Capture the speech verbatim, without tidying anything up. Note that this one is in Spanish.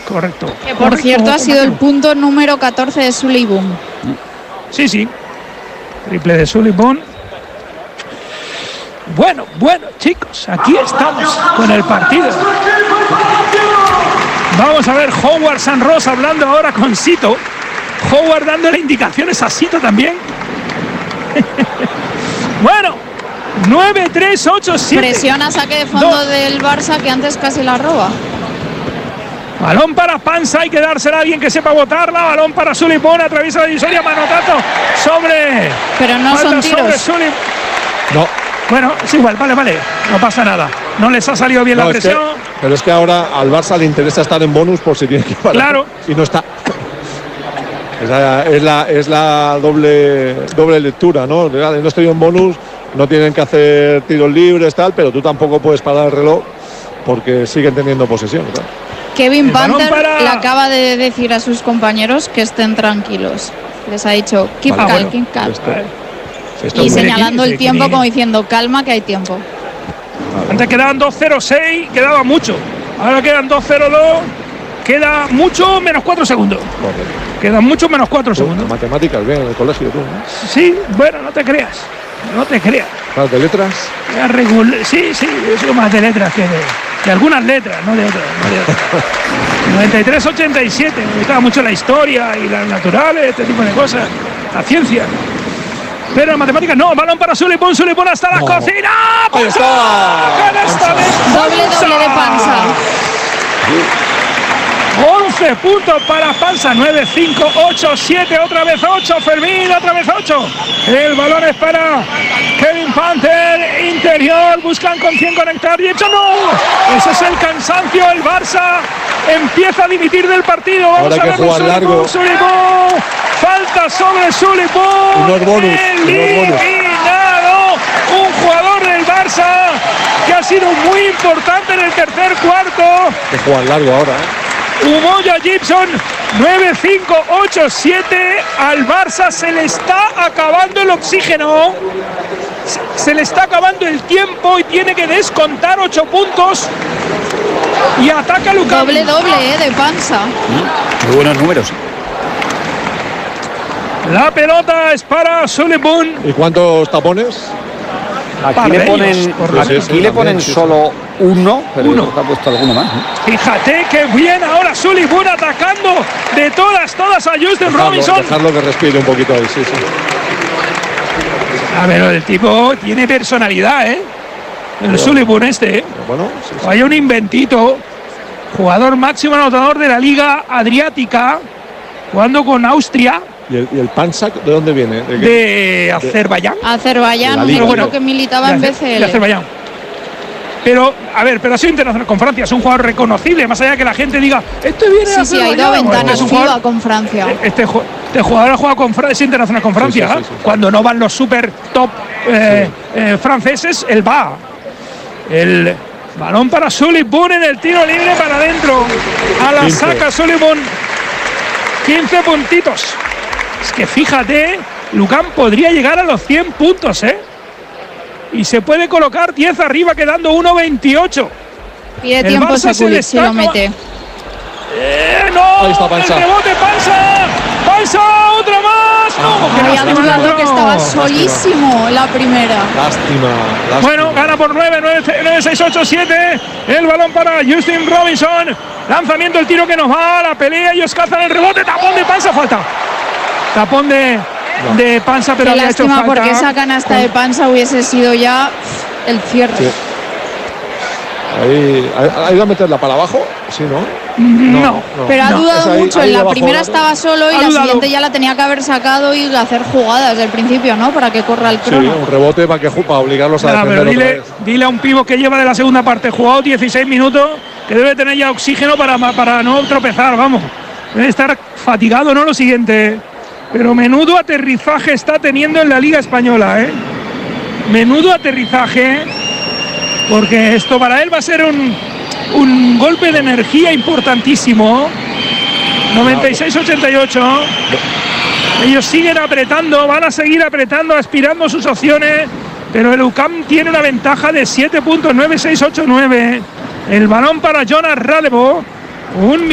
Correcto. Que por correcto, cierto ha sido el compañero. punto número catorce de Sully Boom. Sí, sí. Triple de Sullivan. Bueno, bueno, chicos, aquí estamos con el partido. Vamos a ver Howard San Ross hablando ahora con Sito. Howard dándole indicaciones a Sito también. Bueno, nueve tres ocho siete. Presiona saque de fondo Dos. del Barça que antes casi la roba. Balón para Pansa, hay que dársela a alguien que sepa botarla. Balón para Sullivan, atraviesa la divisoria, manotazo sobre. Pero no Falta son sobre tiros. Sullivan. No. Bueno, es igual, vale, vale. No pasa nada. No les ha salido bien No, la es que- presión. pero es que ahora al Barça le interesa estar en bonus por si tiene que parar. Claro. Y no está. Es la, es la, es la doble, doble lectura, ¿no? No estoy en bonus, no tienen que hacer tiros libres, tal, pero tú tampoco puedes parar el reloj porque siguen teniendo posesión, ¿verdad? Kevin El balón Panther para- le acaba de decir a sus compañeros que estén tranquilos. Les ha dicho keep Vale, calm, bueno. keep calm. Esto- esto Y es muy- señalando el que tiempo ni- como diciendo calma que hay tiempo. Antes quedaban dos cero seis, quedaba mucho. Ahora quedan dos cero dos, queda mucho menos cuatro segundos. Correcto. Quedan mucho menos cuatro Tú, segundos. matemáticas, bien, en el colegio tú, ¿no? Sí, bueno, no te creas. No te creas. Claro, de letras. Ya regul- Sí, sí, yo soy más de letras que de, de algunas letras, no de otras. No de otras. noventa y tres ochenta y siete, me gustaba mucho la historia y las naturales, este tipo de cosas, la ciencia. Pero en matemáticas no, balón para Sullivan, Sullivan hasta la No. cocina. Ahí ¡Pansa! está. ¡Canasta de Doble, Pansa! doble de Pansa. once puntos para Pansa, nueve, cinco, ocho, siete, otra vez ocho, Fermín, otra vez ocho. El balón es para Kevin Panther, interior, buscan con quién conectar. Y hecho no, ese es el cansancio, el Barça empieza a dimitir del partido. Vamos Ahora hay a que ver con jugar Sullivan, largo. Sullivan. Falta sobre Sullivan. Unos bonus, unos bonus. Eliminado un jugador del Barça que ha sido muy importante en el tercer cuarto. Que juegan largo ahora, ¿eh? Umoja Gibson, nueve cinco ocho siete. Al Barça se le está acabando el oxígeno. Se- Se le está acabando el tiempo y tiene que descontar ocho puntos. Y ataca Lucas. Doble, doble, eh, de Pansa. Muy buenos números. La pelota es para Sullivan. ¿Y cuántos tapones? Aquí Par le de ponen, ellos, por lo aquí menos. Sí, sí, le también, ponen sí, sí. solo uno, pero Uno. yo creo que ha puesto alguno más, ¿no? Fíjate que bien ahora Sullivan atacando de todas, todas a Justin Dejarlo, Robinson. dejarlo que respire un poquito ahí, sí, sí. A ver, el tipo tiene personalidad, ¿eh? El Sullivan este, ¿eh? Pero bueno, sí, sí. Vaya un inventito. Jugador máximo anotador de la Liga Adriática. Jugando con Austria ¿Y el, y el Pansa de dónde viene? ¿De qué? de Azerbaiyán. Azerbaiyán, La un Liga. equipo Bueno, que militaba de en Azer- B C de L. Azerbaiyán. Pero, a ver, pero ha sido internacional con Francia. Es un jugador reconocible. Más allá de que la gente diga, este viene de Sí, sí, ha ido a Azerbaiyán. Bueno, ventanas es un FIBA jugador- con Francia. Este, ju- este jugador ha jugado con Francia, es internacional con Francia. sí, sí, ¿eh? sí, sí. Cuando no van los super top eh, eh, franceses, él va. El balón para Sullivan en el tiro libre para adentro. A la quince. saca Sullivan. quince puntitos. Es que fíjate, Lucan podría llegar a los cien puntos, ¿eh? Y se puede colocar diez arriba quedando uno veintiocho. Pide el tiempo Barça se le Sekulic si lo está mete. ¡Eh, no! Ahí está Pansa. ¡El rebote Pansa! ¡Pansa! ¡Otra más! ¡No! que no Había se dudado entró. que estaba Lástima. solísimo en la primera. Lástima, lástima. Bueno, gana por nueve, nueve, seis, ocho, siete. El balón para Justin Robinson. Lanzamiento, el tiro que nos va a la pelea. Ellos cazan el rebote. Tapón de Pansa, falta. Tapón de, de Pansa, pero Qué había hecho lástima falta. porque esa canasta de Pansa hubiese sido ya el cierre. Sí. Ahí, ¿ha ido a meterla para abajo? Sí, ¿no? No. Pero ha No, dudado es ahí- mucho. ahí En la debajo, primera ¿no? estaba solo y Ha la dudado. siguiente ya la tenía que haber sacado y hacer jugadas desde el principio, ¿no? Para que corra el Sí, crono. un rebote para, que, ju- para obligarlos a Nada, defender pero otra dile, vez. dile a un pivo que lleva de la segunda parte jugado dieciséis minutos que debe tener ya oxígeno para, para no tropezar, vamos. Debe estar fatigado, no lo siguiente. Pero menudo aterrizaje está teniendo en la Liga Española, ¿eh? Menudo aterrizaje, porque esto para él va a ser un, un golpe de energía importantísimo. noventa y seis ochenta y ocho. Ellos siguen apretando, van a seguir apretando, aspirando sus opciones, pero el U C A M tiene una ventaja de siete puntos, nueve seis ocho nueve. El balón para Jonas Radevo, un